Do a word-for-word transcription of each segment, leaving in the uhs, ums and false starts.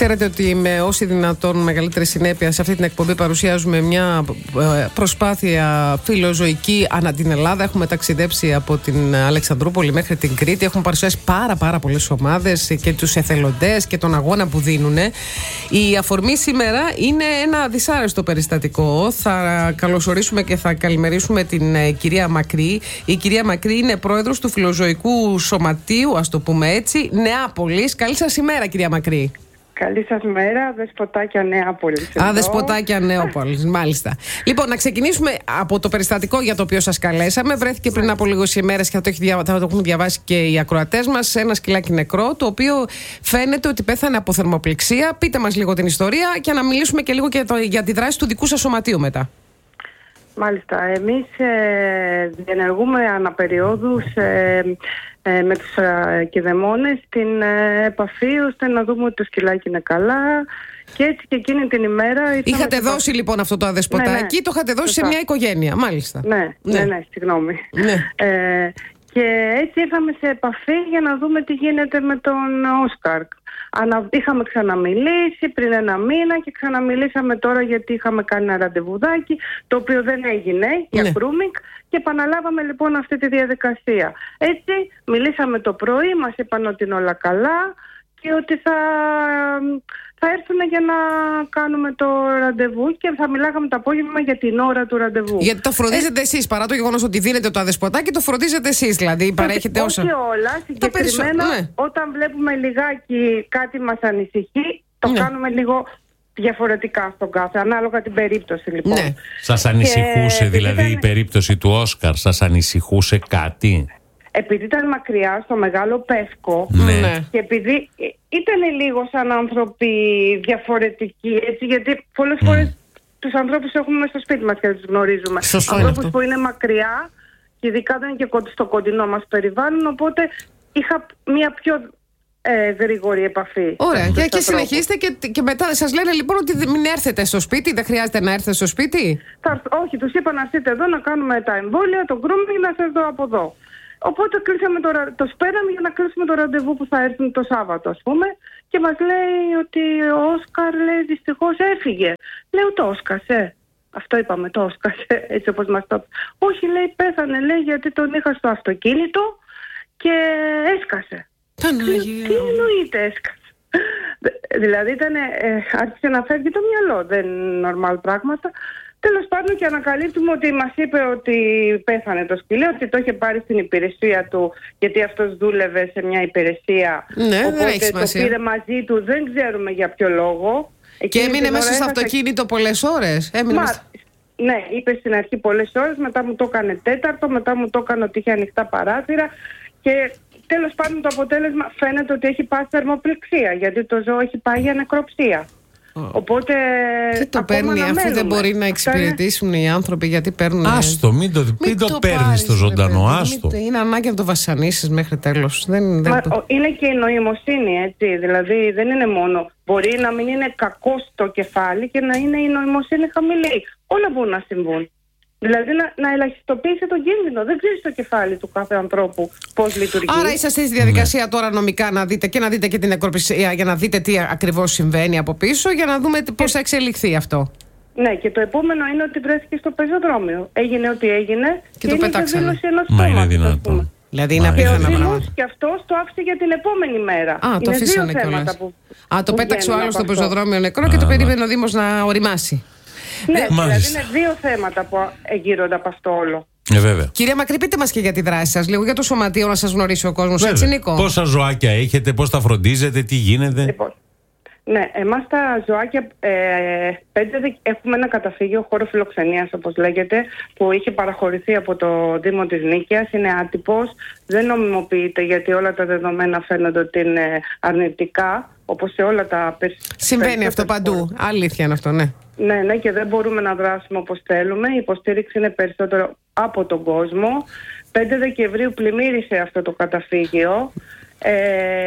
Ξέρετε ότι με όση δυνατόν μεγαλύτερη συνέπεια σε αυτή την εκπομπή παρουσιάζουμε μια προσπάθεια φιλοζωική ανά την Ελλάδα. Έχουμε ταξιδέψει από την Αλεξανδρούπολη μέχρι την Κρήτη. Έχουμε παρουσιάσει πάρα πάρα πολλές ομάδες και τους εθελοντές και τον αγώνα που δίνουν. Η αφορμή σήμερα είναι ένα δυσάρεστο περιστατικό. Θα καλωσορίσουμε και θα καλημερίσουμε την κυρία Μακρύ. Η κυρία Μακρύ είναι πρόεδρος του Φιλοζωικού Σωματείου, ας το πούμε έτσι, Νεάπολης. Καλή σας ημέρα, κυρία Μακρύ. Καλή σας μέρα, Δεσποτάκια Νεάπολης. Α, Δεσποτάκια Νεάπολης, μάλιστα. Λοιπόν, να ξεκινήσουμε από το περιστατικό για το οποίο σας καλέσαμε. Βρέθηκε πριν από λίγες ημέρες και θα το, έχει, θα το έχουν διαβάσει και οι ακροατές μας, ένα σκυλάκι νεκρό, το οποίο φαίνεται ότι πέθανε από θερμοπληξία. Πείτε μας λίγο την ιστορία και να μιλήσουμε και λίγο και το, για τη δράση του δικού σας σωματείου μετά. Μάλιστα. Εμείς ε, διενεργούμε αναπεριόδους ε, ε, με τους ε, κηδεμόνες την ε, επαφή ώστε να δούμε ότι το σκυλάκι είναι καλά και έτσι και εκείνη την ημέρα... Είχατε δώσει πα... λοιπόν αυτό το αδεσποτάκι, ναι, ναι, το είχατε δώσει σε μια οικογένεια, μάλιστα. Ναι, ναι, ναι, ναι, συγγνώμη. Ναι. Ε, και έτσι ήρθαμε σε επαφή για να δούμε τι γίνεται με τον Όσκαρ. Ανα... Είχαμε ξαναμιλήσει πριν ένα μήνα και ξαναμιλήσαμε τώρα γιατί είχαμε κάνει ένα ραντεβουδάκι το οποίο δεν έγινε για ναι. grooming και επαναλάβαμε λοιπόν αυτή τη διαδικασία. Έτσι μιλήσαμε το πρωί, μας είπαν ότι είναι όλα καλά και ότι θα, θα έρθουν για να κάνουμε το ραντεβού και θα μιλάγαμε το απόγευμα για την ώρα του ραντεβού. Γιατί το φροντίζετε ε... εσείς, παρά το γεγονός ότι δίνετε το αδεσποτάκι, το φροντίζετε εσείς, δηλαδή παρέχετε όσα... Όχι όλα, συγκεκριμένα ναι. όταν βλέπουμε λιγάκι κάτι μας ανησυχεί, το ναι. κάνουμε λίγο διαφορετικά στον κάθε, ανάλογα την περίπτωση λοιπόν. Ναι. Σας ανησυχούσε και, δηλαδή ήταν... η περίπτωση του Όσκαρ, σας ανησυχούσε κάτι? Επειδή ήταν μακριά στο Μεγάλο Πεύκο ναι. και επειδή ήταν λίγο σαν άνθρωποι διαφορετικοί, έτσι, γιατί πολλές mm. φορές τους ανθρώπους έχουμε στο σπίτι μας και δεν τους γνωρίζουμε. Σωστό ανθρώπους που είναι μακριά και ειδικά δεν είναι και στο κοντινό μας περιβάλλον, οπότε είχα μια πιο ε, γρήγορη επαφή. Ωραία, και, και συνεχίστε και, και μετά σας λένε λοιπόν ότι μην έρθετε στο σπίτι, δεν χρειάζεται να έρθετε στο σπίτι. Θα, όχι, τους είπα να έρθετε εδώ να κάνουμε τα εμβόλια, το grooming, να σας δω από εδώ. Οπότε κλείσαμε το, το σπέραμε για να κλείσουμε το ραντεβού που θα έρθουν το Σάββατο, ας πούμε, και μας λέει ότι ο Όσκαρ, λέει, δυστυχώς έφυγε. Λέω, το όσκασε. Αυτό είπαμε, το όσκασε, έτσι όπως μας το είπε. Όχι, λέει, πέθανε, λέει, γιατί τον είχα στο αυτοκίνητο και έσκασε. Παναγία. Τι εννοείται έσκασε? Δηλαδή ήταν, ε, άρχισε να φεύγει το μυαλό, δεν είναι normal πράγματα. Τέλος πάντων και ανακαλύπτουμε ότι μας είπε ότι πέθανε το σκυλί, ότι το είχε πάρει στην υπηρεσία του, γιατί αυτός δούλευε σε μια υπηρεσία. Ναι, οπότε το πήρε μαζί του, δεν ξέρουμε για ποιο λόγο. Και εκείνη έμεινε μέσα στο αυτοκίνητο σε... πολλές ώρες. Έμεινε Μα, μέσα... Ναι, είπε στην αρχή πολλές ώρες, μετά μου το έκανε τέταρτο, μετά μου το έκανε ότι είχε ανοιχτά παράθυρα και τέλος πάντων το αποτέλεσμα φαίνεται ότι έχει πάθει θερμοπληξία, γιατί το ζώο έχει πάει για νεκροψία. Oh. Οπότε. Τι το παίρνει, αφού δεν μπορεί να εξυπηρετήσουν είναι... οι άνθρωποι, γιατί παίρνουν. Άστο, μην το, μην μην το, το παίρνει στο ζωντανό, άστο. Μην, είναι ανάγκη να το βασανίσεις μέχρι τέλος. Δεν, δεν Μα, το... Είναι και η νοημοσύνη, έτσι. Δηλαδή δεν είναι μόνο. Μπορεί να μην είναι κακό στο κεφάλι και να είναι η νοημοσύνη χαμηλή. Όλα μπορούν να συμβούν. Δηλαδή να, να ελαχιστοποιήσει τον κίνδυνο. Δεν ξέρει το κεφάλι του κάθε ανθρώπου πώς λειτουργεί. Άρα είσαστε στη διαδικασία ναι. τώρα νομικά να δείτε και να δείτε και την νεκροπληξία για να δείτε τι ακριβώς συμβαίνει από πίσω, για να δούμε πώς θα εξελιχθεί αυτό. Ναι, και το επόμενο είναι ότι βρέθηκε στο πεζοδρόμιο. Έγινε ό,τι έγινε και, και το είναι και δήλωση ενός Μα είναι δυνατόν. Δηλαδή είναι απίθανα πράγματα. Και αυτό το άφησε για την επόμενη μέρα. Α, είναι το αφήσανε κιόλας. Α, το πέταξε ο άλλος στο πεζοδρόμιο νεκρό και το περίμενε ο Δήμος να οριμάσει. Ναι, δηλαδή είναι δύο θέματα που γύρονται από αυτό όλο. Ε, βέβαια. Κυρία Μακρύ, πείτε μας και για τη δράση σας, λίγο για το σωματείο, να σας γνωρίσει ο κόσμος. Βέβαια. Έτσι, Νίκο. Πόσα ζωάκια έχετε, πώς τα φροντίζετε, τι γίνεται? Λοιπόν, ναι, εμάς τα ζωάκια ε, πέντε, έχουμε ένα καταφύγιο, χώρο φιλοξενίας όπως λέγεται, που είχε παραχωρηθεί από το Δήμο της Νίκαιας. Είναι άτυπος, δεν νομιμοποιείται γιατί όλα τα δεδομένα φαίνονται ότι είναι αρνητικά, όπως σε όλα τα περιστατικά. Συμβαίνει αυτό παντού. Αλήθεια είναι αυτό, ναι. Ναι, ναι, και δεν μπορούμε να δράσουμε όπως θέλουμε. Η υποστήριξη είναι περισσότερο από τον κόσμο. πέντε Δεκεμβρίου πλημμύρισε αυτό το καταφύγιο. Ε,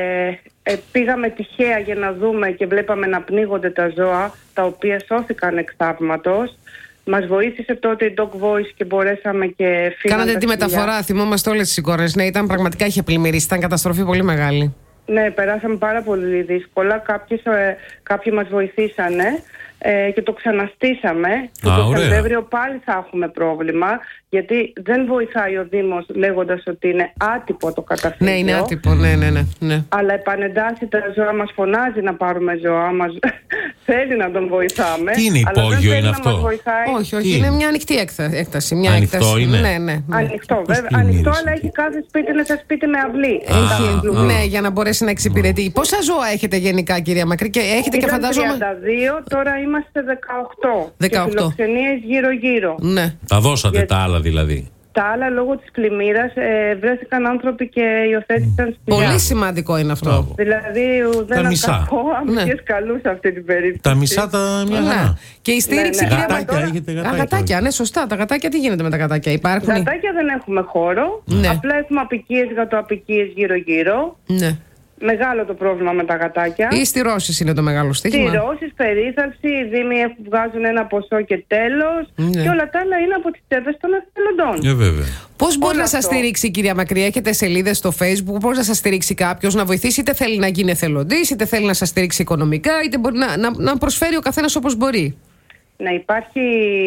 ε, πήγαμε τυχαία για να δούμε και βλέπαμε να πνίγονται τα ζώα, τα οποία σώθηκαν εξ θαύματος. Μας βοήθησε τότε η Dog Voice και μπορέσαμε και φύγαμε. Κάνατε τη μεταφορά, θυμόμαστε όλες τις εικόνες. Ναι, ήταν πραγματικά, είχε πλημμυρίσει, ήταν καταστροφή πολύ μεγάλη. Ναι, περάσαμε πάρα πολύ δύσκολα. Κάποιες, ε, κάποιοι μας βοηθήσανε ε, και το ξαναστήσαμε. Και το Σεπτέμβριο πάλι θα έχουμε πρόβλημα, γιατί δεν βοηθάει ο Δήμος λέγοντας ότι είναι άτυπο το καταφύγιο. Ναι, είναι άτυπο, ναι, ναι, ναι, ναι. Αλλά επανεντάσσει τα ζώα, μας φωνάζει να πάρουμε ζώα, μας θέλει να τον βοηθάμε. Τι είναι υπόγειο, είναι αυτό? Όχι, όχι, είναι, είναι μια ανοιχτή έκταση. Μια ανοιχτό έκταση, είναι. Ναι, ναι, ναι. Ανοιχτό, βέβαια. Ανοιχτό, αλλά έχει κάθε σπίτι, είναι σαν σπίτι με αυλή. Έχει, ναι, για να μπορέσει να εξυπηρετεί. Πόσα ζώα έχετε γενικά, κυρία Μακρύ, και έχετε και φαντάζομαι. τριάντα δύο, τώρα είμαστε δεκαοκτώ. δεκαοκτώ. Και φιλοξενίες γύρω-γύρω. Ναι. Τα δώσατε Γιατί... τα άλλα δηλαδή? Τα άλλα λόγω της πλημμύρας ε, βρέθηκαν άνθρωποι και υιοθέτησαν σπίτια. Πολύ σημαντικό είναι αυτό. Μπράβο. Δηλαδή δεν είναι κακό, αμυγές ναι. καλούς σε αυτή την περίπτωση. Τα μισά τα μια χαρά. Ναι. Και η στήριξη, ναι, ναι. κυρία Γατάκια, έχετε γατάκια. Γατάκια, ναι, σωστά. Τα γατάκια, τι γίνεται με τα γατάκια, υπάρχουν? Γατάκια δεν έχουμε χώρο. Ναι. Απλά έχουμε απικίες, γατοαπικίες γύρω-γύρω. Ναι. Μεγάλο το πρόβλημα με τα γατάκια. Ή στηρώσεις είναι το μεγάλο στοίχημα. Στηρώσεις, περίθαλψη, οι δήμοι βγάζουν ένα ποσό και τέλος. Ναι. Και όλα τα άλλα είναι από τις τσέπες των εθελοντών. Ε, βέβαια. Πώς μπορεί να σας στηρίξει, κυρία Μακρύ? Έχετε σελίδες στο Facebook? Πώς να σας στηρίξει κάποιος να βοηθήσει? Είτε θέλει να γίνει εθελοντής, είτε θέλει να σας στηρίξει οικονομικά, είτε μπορεί να, να, να προσφέρει ο καθένας όπως μπορεί. Ναι, υπάρχει,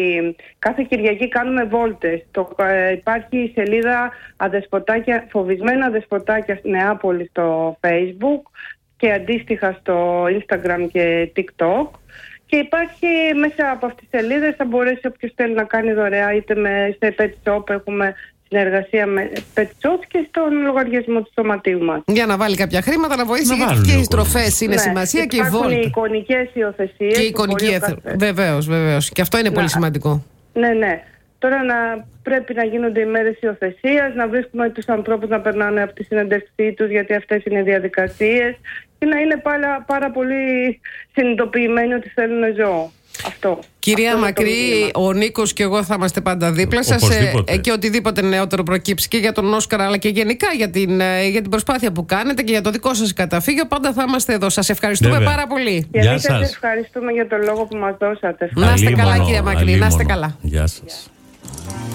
κάθε Κυριακή κάνουμε βόλτες. Το, ε, υπάρχει η σελίδα αδεσποτάκια, φοβισμένα αδεσποτάκια στη Νεάπολη στο Facebook και αντίστοιχα στο Instagram και TikTok. Και υπάρχει μέσα από αυτές τις σελίδες, θα μπορέσει όποιος θέλει να κάνει δωρεά, είτε με, σε Pet Shop έχουμε συνεργασία με Pet Shop και στον λογαριασμό του σωματείου μας. Για να βάλει κάποια χρήματα, να βοηθήσει, να γιατί και οι στροφές είναι ναι, σημασία και οι βόλτες. Υπάρχουν οι εικονικές υιοθεσίες. Και οι εικονικοί εθελοντές. Βεβαίως, βεβαίως. Και αυτό είναι να, πολύ σημαντικό. Ναι, ναι. Τώρα να πρέπει να γίνονται οι μέρες υιοθεσίας, να βρίσκουμε τους ανθρώπους να περνάνε από τη συνέντευξή τους, γιατί αυτές είναι οι διαδικασίες, και να είναι πάρα, πάρα πολύ συνειδητοποιημένοι ότι θέλουν ζώο. Αυτό. Κυρία Αυτό Μακρύ, ο Νίκος και εγώ θα είμαστε πάντα δίπλα σας ε, και οτιδήποτε νεότερο προκύψει και για τον Όσκαρ, αλλά και γενικά για την, για την προσπάθεια που κάνετε και για το δικό σας καταφύγιο, πάντα θα είμαστε εδώ. Σας ευχαριστούμε Βέβαια. πάρα πολύ. Και εμείς σας ευχαριστούμε για τον λόγο που μας δώσατε. Να είστε καλά, κυρία Μακρύ, να είστε καλά. Γεια σας.